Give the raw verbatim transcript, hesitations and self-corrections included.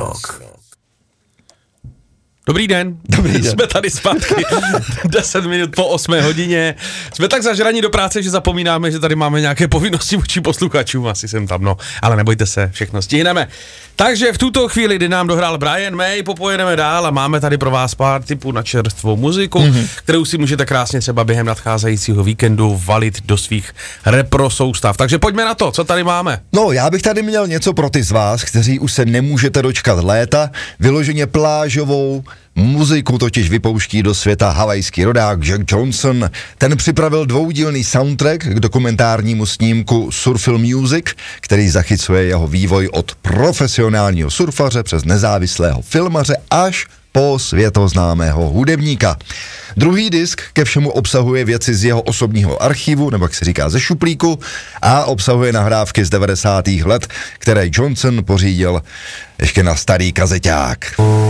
Rock. Dobrý den. Dobrý den. Jsme tady zpátky. deset minut po osmé hodině. Jsme tak zažraní do práce, že zapomínáme, že tady máme nějaké povinnosti vůči posluchačům. Asi jsem tam, no. Ale nebojte se, všechno stihneme. Takže v tuto chvíli, kdy nám dohrál Brian May, popojedeme dál a máme tady pro vás pár tipů na čerstvou muziku, mm-hmm. kterou si můžete krásně třeba během nadcházejícího víkendu valit do svých repro soustav. Takže pojďme na to, co tady máme. No, já bych tady měl něco pro ty z vás, kteří už se nemůžete dočkat léta, vyloženě plážovou muziku totiž vypouští do světa havajský rodák Jack Johnson. Ten připravil dvoudílný soundtrack k dokumentárnímu snímku Surfil Music, který zachycuje jeho vývoj od profesionálního surfaře přes nezávislého filmaře až po světoznámého hudebníka. Druhý disk ke všemu obsahuje věci z jeho osobního archivu, nebo jak se říká ze šuplíku, a obsahuje nahrávky z devadesátých let, které Johnson pořídil ještě na starý kazeťák.